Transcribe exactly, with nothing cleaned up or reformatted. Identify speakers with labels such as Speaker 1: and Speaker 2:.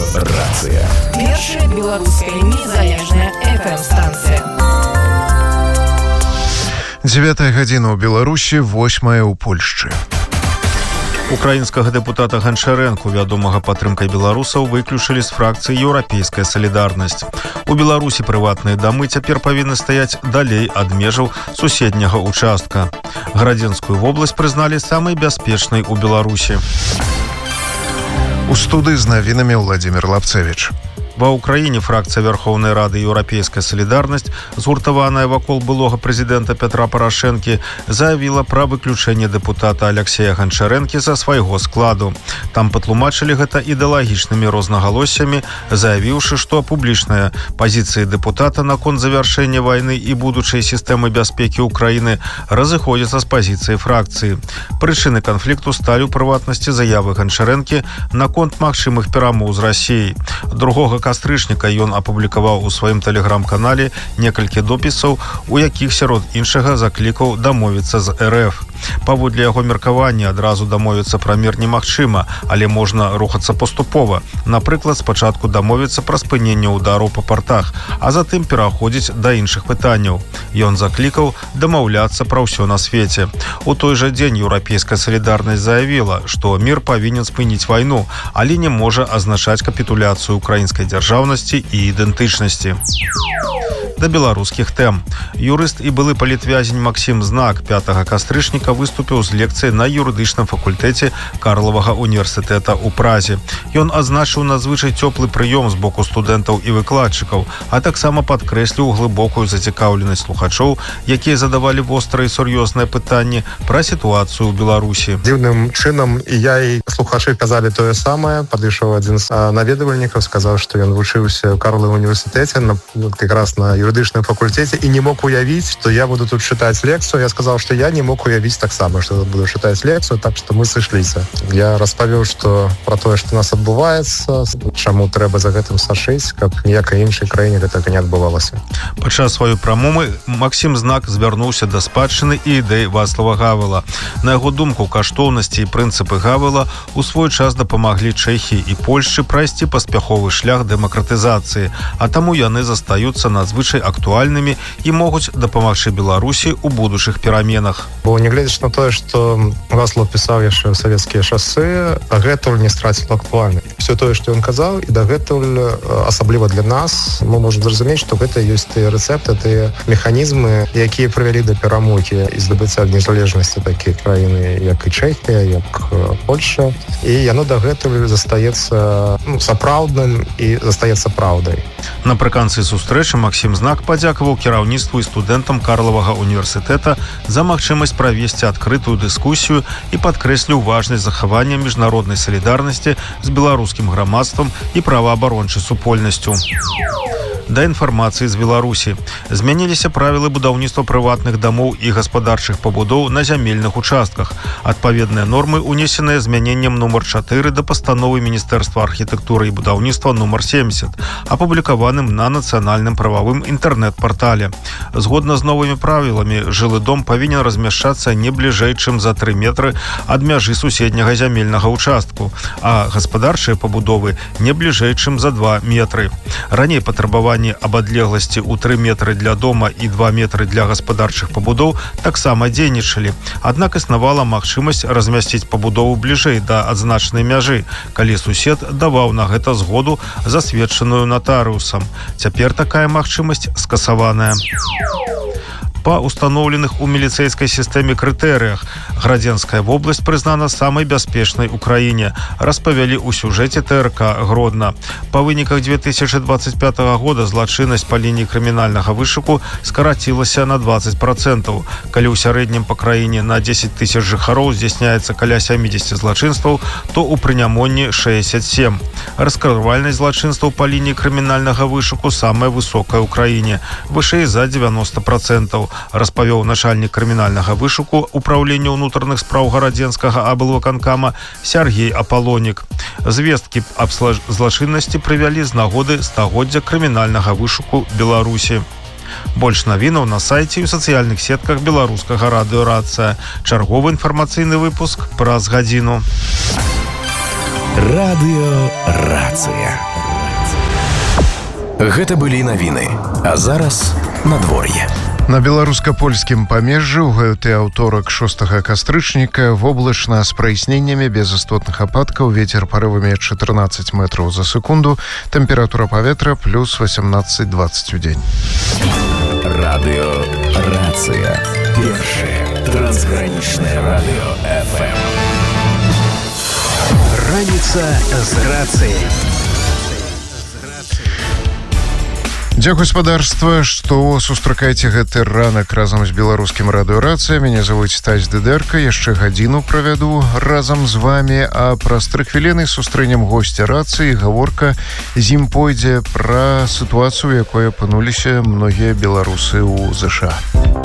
Speaker 1: Рацыя.
Speaker 2: Першая беларуская незалежная эф эм-станцыя.
Speaker 3: Дзевятая гадзіна ў Беларусі, восьмая ў Польшчы.
Speaker 4: Украінскага дэпутата Ганчарэнку, вядомага падтрымкай беларусаў, выключылі з фракцыі «Еўрапейская салідарнасць». У Беларусі прыватныя дамы цяпер павінны стаяць далей ад межаў суседняга участка. Градзенскую вобласць прызналі самай бяспечнай у Беларусі.
Speaker 3: У студыі з навінамі Владзімір Лапцевіч.
Speaker 4: Ва ўкраіне фракцыя Верховнай Рады «Еўрапейская салідарнасць», згуртаваная вакол былога прэзідэнта Петра Парашэнкі, заявіла пра выключэнне дэпутата Аляксея Ганчарэнкі са свайго складу. Там патлумачылі гэта ідэалагічнымі рознагалоссямі, заявіўшы, што публічныя пазіцыі дэпутата наконт завяршэння вайны і будучай сістэмы бяспекі ўкраіны разыходзяцца з пазіцыі фракцыі. Прычыны канфлікту сталі ў прыватнасці заявы Ганчарэнкі наконт магчымых перамоў з Расіяй. Другога кастрычніка ён апублікаваў у сваім тэлеграм-канале некалькі допісаў, у якіх сярод іншага заклікаў дамовіцца з эр эф. Паводле яго меркавання, адразу дамовіцца пра мір немагчыма, але можна рухацца паступова. Напрыклад, спачатку дамовіцца пра спыненне ўдараў па партах, а затым пераходзіць да іншых пытанняў. Ён заклікаў дамаўляцца пра ўсё на свеце. У той жа дзень «Еўрапейская салідарнасць» заявіла, што мір павінен спыніць вайну, але не можа азначаць капітуляцыю украінскай дзяржаўнасці і ідэнтычнасці. Да беларускіх тэм. Юрыст і былы палітвязень Максім Знак пятага кастрычніка выступіў з лекцыяй на юрыдычным факультэце Карлавага універсітэта ў Празе. Ён азначыў надзвычай цёплы прыём з боку студэнтаў і выкладчыкаў, а таксама падкрэсліў глыбокую зацікаўленасць слухачоў, якія задавалі вострыя і сур'ёзныя пытанні пра сітуацыю ў Беларусі.
Speaker 5: Дзіўным чынам і я, і слухачы казалі тое самае. Падышоў адзін з наведвальнікаў, сказаў, што ён вучыўся ў Карлавым універсітэце на, якраз на юрыдычным факультэце і не мог уявіць, што я буду тут чытаць лекцыю. Я сказаў, што я не мог уявіць таксама, што буду чытаць лекцыю, так што мы сышліся. Я распавёў, што пра тое, што нас адбываецца, чаму трэба за гэтым сашыць, каб ніякай іншай краіне гэтага не адбывалася.
Speaker 4: Падчас сваёй прамовы Максім Знак звярнуўся да спадчыны і ідэй Вацлава Гавела. На яго думку, каштоўнасці і прынцыпы Гавела у свой час дапамаглі Чэхіі і Польшчы прайсці паспяховы шлях дэмакратызацыі, а таму яны застаюцца надзвычай актуальнымі і могуць дапамагчы Беларусі ў будучых пераменах.
Speaker 5: Бо нягледзячы на тое, што Вацлав пісаў яшчэ ў савецкія часы, дагэтуль не страціла актуальнасць. Все тое, што ён казаў, і дагэтуль, асабліва для нас, мы можам зразумець, што гэта ёсць тыя рэцэпты, тыя механізмы, якія прывялі да перамогі і здабыцця незалежнасці такія краіны, як і Чэхія, як Польша. І яно дагэтуль застаецца ну, сапраўдным і застаецца праўдай.
Speaker 4: Напрыканцы сустрэчы Максім Знак падзякаваў кіраўніцтву і студэнтам Карлавага універсітэта за магчымасць правесці адкрытую дыскусію і падкрэсліў важнасць захавання міжнароднай салідарнасці з беларускім грамадствам і праваабарончай супольнасцю. Да інфармацыі з Беларусі. Змяніліся правілы будаўніцтва прыватных дамоў і гаспадарчых пабудоў на зямельных участках. Адпаведныя нормы унесеныя змяненнем нумар чатыры да пастановы Міністэрства архітэктуры і будаўніцтва нумар семьдесят, апублікаваным на нацыянальным прававым інтэрнэт-партале. Згодна з новымі правіламі, жылы дом павінен размяшчацца не бліжэй, чым за тры метры ад мяжы суседняга зямельнага участку, а гаспадарчыя пабудовы не бліжэй, чым за два метры. Раней патрабаванні об адлегласці ў тры метры для дома і два метры для гаспадарчых пабудоў таксама дзейнічалі. Аднак існавала магчымасць размясціць пабудову бліжэй да адзначанай мяжы, калі сусед даваў на гэта згоду, засведчаную натарыусам. Цяпер такая магчымасць скасаваная. Па установленых у міліцэйскай сістэме крытэрыях Градзенская вобласць прызнана самай бяспечнай у краіне, распавялі ў сюжэце тэ эр ка Гродна. Па выніках две тысячи двадцать пятого года злачыннасць па лініі крымінальнага вышуку скарацілася на двадцать процентаў. Калі ў сярэднім па краіне на дзесяць тысяч жыхароў здзяйсняецца каля сямидесяти злачынстваў, то ў Прынямонні шэсцьдзесят семь. Раскрывальнасць злачынстваў па лініі крымінальнага вышуку самая высокая ў краіне, вышэй за девяносто процентов. Распавёў начальнік крымінальнага вышуку управлення ўнутраных спраў гарадзенскага аблвыканкама Сергей Аполлонік. Звесткі аб злачыннасці прывялі з нагоды стагоддзя крымінальнага вышуку Беларусі. Больш навінаў на сайце і ў сацыяльных сетках беларускага радыё «Рацыя». Чарговы інфармацыйны выпуск праз гадзіну.
Speaker 1: Радыёрацыя. Гэта былі навіны, а зараз надвор'е.
Speaker 3: На беларуска-польскім памежжы ў гэты аўторак шостага кастрычніка воблачна з праясненнямі без істотных ападкаў, вецер парывамі чатырнаццаць метраў за секунду, тэмпература паветра плюс восемнадцать двадцать у дзень.
Speaker 1: Радыёрацыя. Першае трансгранічнае радыё эф эм. Раніца з рацыяй.
Speaker 3: Дзякуй, гаспадарства, што сустракаеце гэты ранак разам з беларускім радыёрацыя. Мяне завуць Стась Дыдэрка. Яшчэ гадзіну правяду разам з вамі, а праз тры хвіліны сустрэнем госця рацыі. Гаворка з ім пойдзе пра сітуацыю, якой апынуліся многія беларусы ў ЗША.